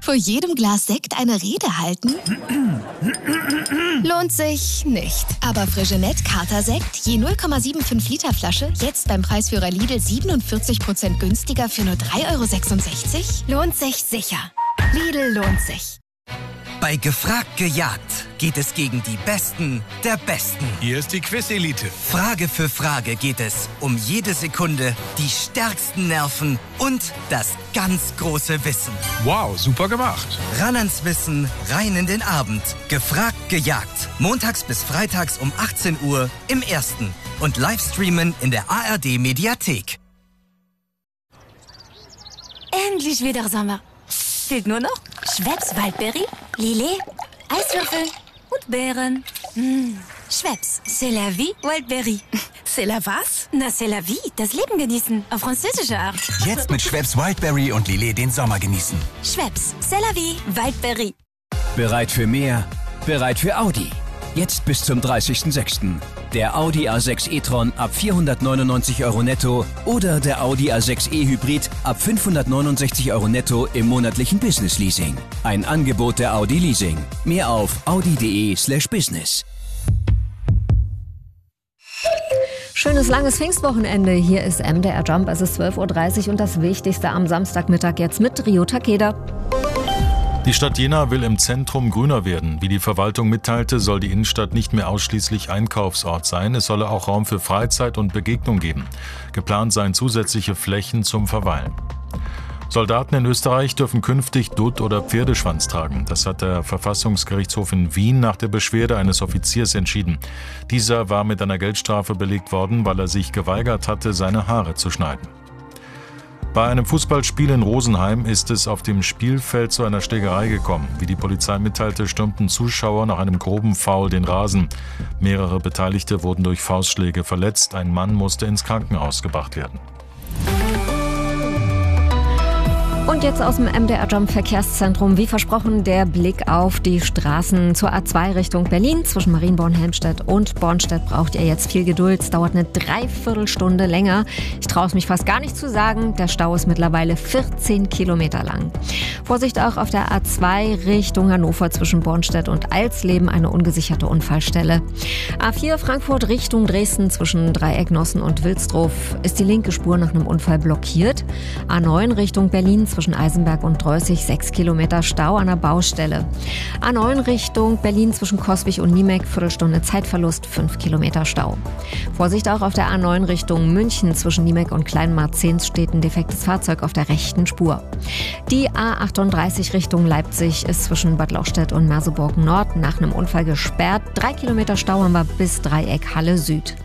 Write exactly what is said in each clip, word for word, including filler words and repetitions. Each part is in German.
Vor jedem Glas Sekt eine Rede halten? Lohnt sich nicht. Aber Frigenet Kater-Sekt, je null Komma fünfundsiebzig Liter Flasche, jetzt beim Preisführer Lidl siebenundvierzig Prozent günstiger für nur drei Euro sechsundsechzig? Lohnt sich sicher. Lidl lohnt sich. Bei Gefragt gejagt geht es gegen die Besten der Besten. Hier ist die Quiz-Elite. Frage für Frage geht es um jede Sekunde, die stärksten Nerven und das ganz große Wissen. Wow, super gemacht. Ran ans Wissen, rein in den Abend. Gefragt gejagt. Montags bis freitags um achtzehn Uhr im Ersten. Und Livestreamen in der A R D-Mediathek. Endlich wieder Sommer. Fehlt nur noch Schweppes Waldbeere, Lillet, Eiswürfel und Beeren. Mmh. Schweppes, c'est la vie, Waldbeere. C'est la was? Na, c'est la vie, das Leben genießen, auf französische Art. Jetzt mit Schweppes Wildberry und Lillet den Sommer genießen. Schweppes, c'est la vie, Waldbeere. Bereit für mehr? Bereit für Audi. Jetzt bis zum dreißigsten sechsten Der Audi A sechs e-tron ab vierhundertneunundneunzig Euro netto oder der Audi A sechs e-Hybrid ab fünfhundertneunundsechzig Euro netto im monatlichen Business-Leasing. Ein Angebot der Audi Leasing. Mehr auf audi.de slash business. Schönes langes Pfingstwochenende. Hier ist M D R Jump. Es ist zwölf Uhr dreißig und das Wichtigste am Samstagmittag jetzt mit Rio Takeda. Die Stadt Jena will im Zentrum grüner werden. Wie die Verwaltung mitteilte, soll die Innenstadt nicht mehr ausschließlich Einkaufsort sein. Es solle auch Raum für Freizeit und Begegnung geben. Geplant seien zusätzliche Flächen zum Verweilen. Soldaten in Österreich dürfen künftig Dutt- oder Pferdeschwanz tragen. Das hat der Verfassungsgerichtshof in Wien nach der Beschwerde eines Offiziers entschieden. Dieser war mit einer Geldstrafe belegt worden, weil er sich geweigert hatte, seine Haare zu schneiden. Bei einem Fußballspiel in Rosenheim ist es auf dem Spielfeld zu einer Schlägerei gekommen. Wie die Polizei mitteilte, stürmten Zuschauer nach einem groben Foul den Rasen. Mehrere Beteiligte wurden durch Faustschläge verletzt. Ein Mann musste ins Krankenhaus gebracht werden. Und jetzt aus dem M D R Jump Verkehrszentrum, wie versprochen, der Blick auf die Straßen zur A zwei Richtung Berlin. Zwischen Marienborn-Helmstedt und Bornstedt braucht ihr jetzt viel Geduld. Es dauert eine Dreiviertelstunde länger. Ich traue es mich fast gar nicht zu sagen. Der Stau ist mittlerweile vierzehn Kilometer lang. Vorsicht auch auf der A zwei Richtung Hannover zwischen Bornstedt und Alsleben, eine ungesicherte Unfallstelle. A vier Frankfurt Richtung Dresden zwischen Dreiecknossen und Wilsdruf ist die linke Spur nach einem Unfall blockiert. A neun Richtung Berlin zwischen Eisenberg und Dreußig, sechs Kilometer Stau an der Baustelle. A neun Richtung Berlin zwischen Coswig und Niemek, Viertelstunde Zeitverlust, fünf Kilometer Stau. Vorsicht auch auf der A neun Richtung München zwischen Niemek und Kleinmarzens steht ein defektes Fahrzeug auf der rechten Spur. Die A achtunddreißig Richtung Leipzig ist zwischen Bad Lauchstädt und Merseburg Nord nach einem Unfall gesperrt. Drei Kilometer Stau haben wir bis Dreieck Halle Süd.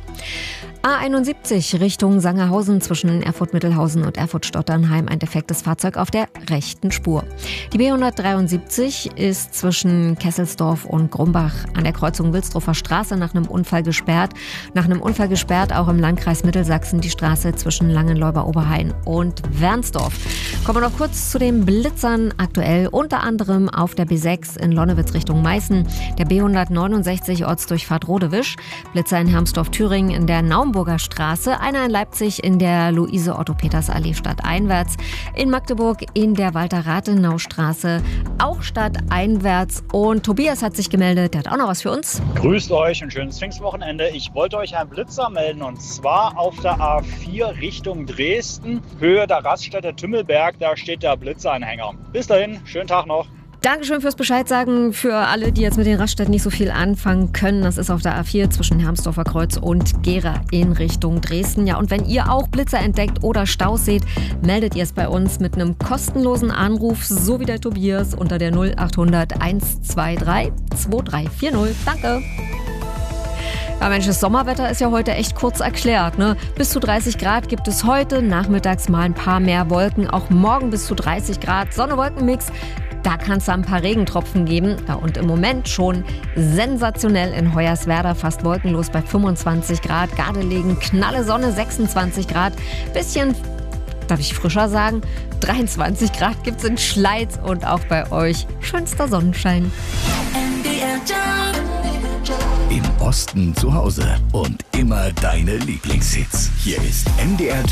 A einundsiebzig Richtung Sangerhausen zwischen Erfurt-Mittelhausen und Erfurt-Stotternheim ein defektes Fahrzeug auf der rechten Spur. Die B hundertdreiundsiebzig ist zwischen Kesselsdorf und Grumbach an der Kreuzung Wilsdruffer Straße nach einem Unfall gesperrt. Nach einem Unfall gesperrt auch im Landkreis Mittelsachsen die Straße zwischen Langenleuber-Oberhain und Wernsdorf. Kommen wir noch kurz zu den Blitzern. Aktuell unter anderem auf der B sechs in Lonnewitz Richtung Meißen, der B hundertneunundsechzig Ortsdurchfahrt Rodewisch, Blitzer in Hermsdorf-Thüringen in der Naumburger Straße, einer in Leipzig in der Luise-Otto-Peters-Allee stadteinwärts, in Magdeburg in der Walter-Rathenau-Straße, auch stadteinwärts. Und Tobias hat sich gemeldet, der hat auch noch was für uns. Grüßt euch, ein schönes Pfingstwochenende. Ich wollte euch einen Blitzer melden und zwar auf der A vier Richtung Dresden, Höhe der Raststätte Tümmelberg, da steht der Blitzeranhänger. Bis dahin, schönen Tag noch. Dankeschön fürs Bescheid sagen für alle, die jetzt mit den Raststätten nicht so viel anfangen können. Das ist auf der A vier zwischen Hermsdorfer Kreuz und Gera in Richtung Dresden. Ja, und wenn ihr auch Blitzer entdeckt oder Staus seht, meldet ihr es bei uns mit einem kostenlosen Anruf, so wie der Tobias, unter der null achthundert einhundertdreiundzwanzig zwei drei vier null. Danke! Ja Mensch, das Sommerwetter ist ja heute echt kurz erklärt, ne? Bis zu dreißig Grad gibt es heute, nachmittags mal ein paar mehr Wolken, auch morgen bis zu dreißig Grad, Sonne-Wolken-Mix. Da kann es da ein paar Regentropfen geben. Ja, und im Moment schon sensationell in Hoyerswerda, fast wolkenlos bei fünfundzwanzig Grad. Gardelegen, knalle Sonne, sechsundzwanzig Grad. Bisschen, darf ich frischer sagen, dreiundzwanzig Grad gibt's in Schleiz und auch bei euch schönster Sonnenschein. Im Osten zu Hause und immer deine Lieblingshits. Hier ist M D R